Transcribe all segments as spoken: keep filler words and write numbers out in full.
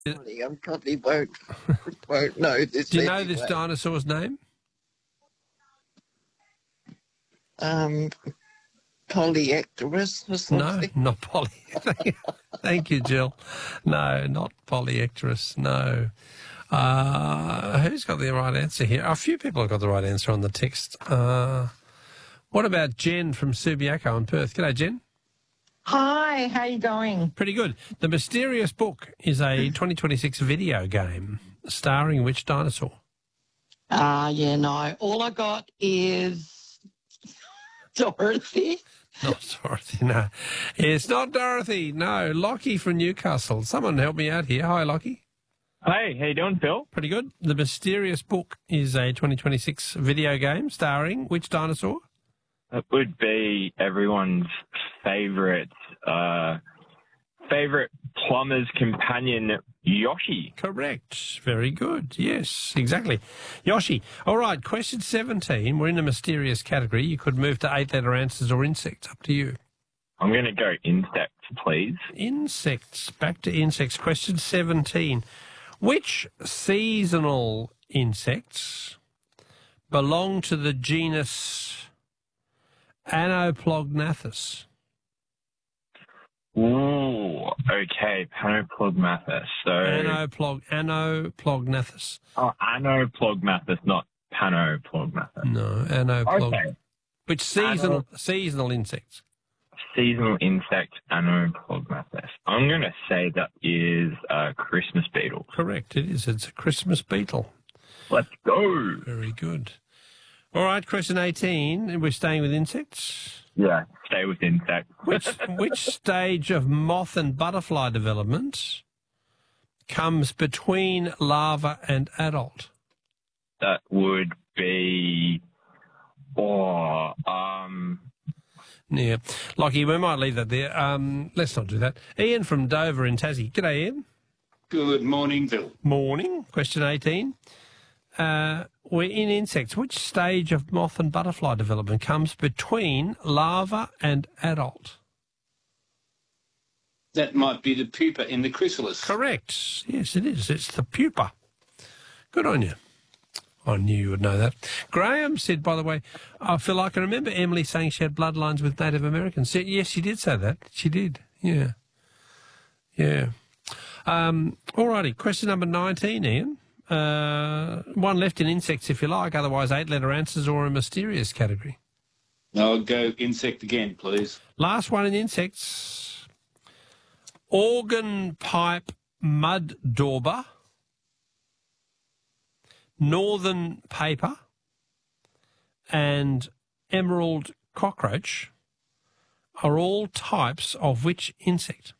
Probably, I probably won't, won't know this. Do you know anyway. this dinosaur's name? Um, Polyectorus or something? No, not Poly. Thank you, Jill. No, not Polyectorus, no. Uh, who's got the right answer here? A few people have got the right answer on the text. Uh, what about Jen from Subiaco in Perth? G'day, Jen. Hi, how you going? Pretty good. The Mysterious Book is a twenty twenty-six video game starring which dinosaur? Ah, uh, yeah, no. All I got is Dorothy. Not Dorothy, no. It's not Dorothy, no. Lockie from Newcastle. Someone help me out here. Hi, Lockie. Hey, how you doing, Phil? Pretty good. The Mysterious Book is a twenty twenty-six video game starring which dinosaur? It would be everyone's favourite, uh, favourite plumber's companion, Yoshi. Correct. Very good. Yes, exactly. Yoshi. All right, question seventeen. We're in the mysterious category. You could move to eight-letter answers or insects. Up to you. I'm going to go insects, please. Insects. Back to insects. Question seventeen. Which seasonal insects belong to the genus Anoplognathus? Ooh, okay, Panoplognathus. So Anoplog, Anoplognathus. Oh, Anoplognathus, not Panoplognathus. No, Anoplog. Okay. Which seasonal seasonal insects? Seasonal insect, Anoplognathus. I'm going to say that is a Christmas beetle. Correct, it is. It's a Christmas beetle. Let's go. Very good. All right, question eighteen. We're staying with insects. Yeah, stay with insects. Which which stage of moth and butterfly development comes between larva and adult? That would be, oh, um... Yeah. Lockie, we might leave that there. Um, let's not do that. Ian from Dover in Tassie. G'day, Ian. Good morning, Bill. Morning. Question eighteen. Uh, we're in insects. Which stage of moth and butterfly development comes between larva and adult? That might be the pupa in the chrysalis. Correct. Yes, it is. It's the pupa. Good on you. I knew you would know that. Graham said, by the way, I feel like I can remember Emily saying she had bloodlines with Native Americans. Yes, she did say that. She did. Yeah. Yeah. Um, all righty. Question number nineteen, Ian. Uh, one left in insects, if you like, otherwise eight-letter answers or a mysterious category. I'll go insect again, please. Last one in insects. Organ pipe mud dauber, northern paper, and emerald cockroach are all types of which insect?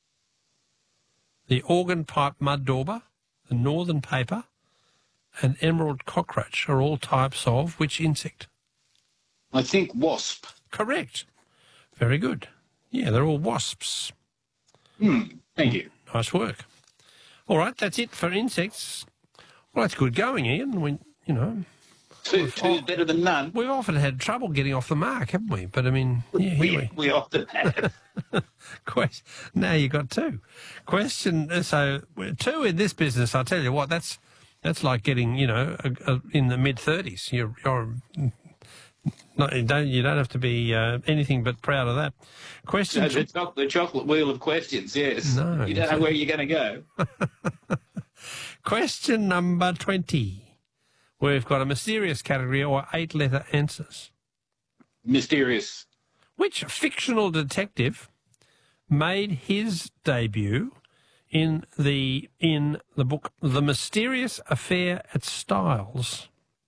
The organ pipe mud dauber, the northern paper, and emerald cockroach are all types of which insect? I think wasp. Correct. Very good. Yeah, they're all wasps. Hmm, thank you. Nice work. All right, that's it for insects. Well, that's good going, Ian. We, you know... Two, two's better than none. We've often had trouble getting off the mark, haven't we? But, I mean, yeah, here we, we... we often have. Quest- now you got two. Question, so two in this business, I'll tell you what, that's that's like getting, you know, a, a, in the mid-thirties. You're, you're not, you, don't, you don't have to be uh, anything but proud of that. Question... No, the, cho- the chocolate wheel of questions, yes. No. You don't know where you're going to go. Question number twenty. We've got a mysterious category or eight-letter answers. Mysterious. Which fictional detective made his debut in the in the book The Mysterious Affair at Styles?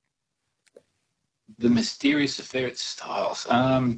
The Mysterious Affair at Styles. Um,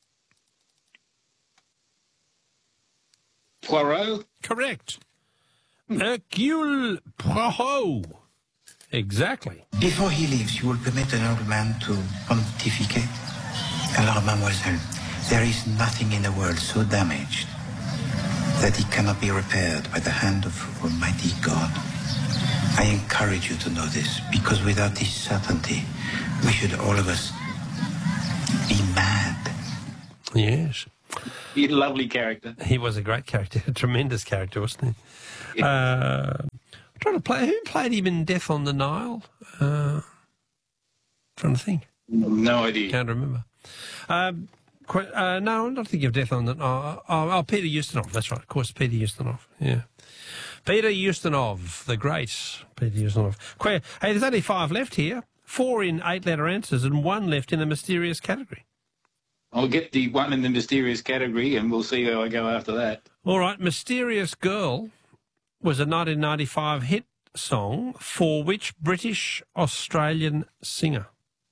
Poirot? Correct. Hercule Poirot. Exactly. Before he leaves, you will permit an old man to pontificate? Alors, mademoiselle, there is nothing in the world so damaged that it cannot be repaired by the hand of Almighty God. I encourage you to know this, because without this certainty, we should all of us be mad. Yes. He's a lovely character. He was a great character, a tremendous character, wasn't he? Yeah. Uh, I'm trying to play. Who played him in Death on the Nile? Uh, trying to think. No idea. Can't remember. Um, qu- uh, no, I'm not thinking of Death on the Nile. Oh, oh, Peter Ustinov. That's right. Of course, Peter Ustinov. Yeah. Peter Ustinov, the great Peter Ustinov. Que- Hey, there's only five left here. Four in eight-letter answers and one left in the mysterious category. I'll get the one in the mysterious category and we'll see how I go after that. All right, Mysterious Girl was a nineteen ninety-five hit song for which British Australian singer?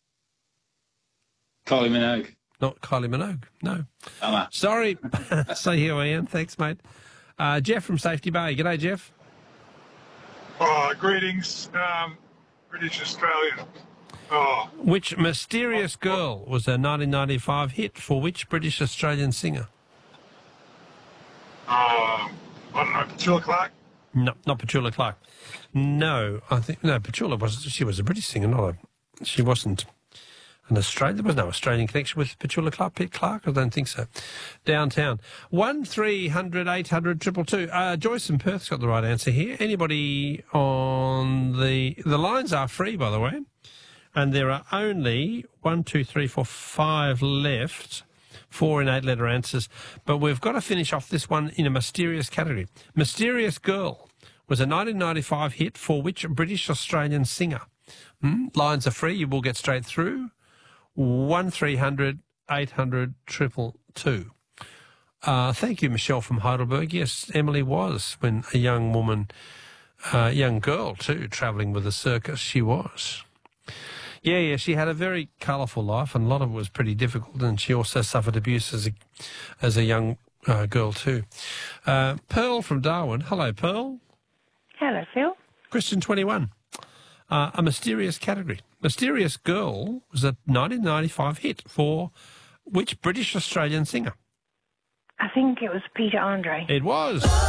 Kylie Minogue. Not Kylie Minogue, no. Oh, no. Sorry. So here I am. Thanks, mate. Uh, Jeff from Safety Bay. G'day, Jeff. Oh, greetings, um, British Australian. Oh, Which Mysterious Girl was a nineteen ninety-five hit for which British Australian singer? um, I don't know, Petula Clark. No, not Petula Clark. No, I think no. Petula was she was a British singer, not a. She wasn't an Australian. There was no Australian connection with Petula Clark. Pete Clark, I don't think so. Downtown. One three hundred eight hundred triple two. Uh, Joyce in Perth's got the right answer here. Anybody on the the lines are free, by the way, and there are only one, two, three, four, five left. Four in eight-letter answers, but we've got to finish off this one in a mysterious category. Mysterious Girl was a nineteen ninety-five hit for which British Australian singer? Hmm? Lines are free. You will get straight through. One three hundred eight hundred triple two. Uh, thank you, Michelle from Heidelberg. Yes, Emily was when a young woman, uh, young girl too, travelling with a circus. She was. Yeah, yeah, she had a very colourful life, and a lot of it was pretty difficult, and she also suffered abuse as a, as a young uh, girl too. Uh, Pearl from Darwin. Hello, Pearl. Hello, Phil. Question twenty-one. Uh, a mysterious category. Mysterious Girl was a nineteen ninety-five hit for which British Australian singer? I think it was Peter Andre. It was.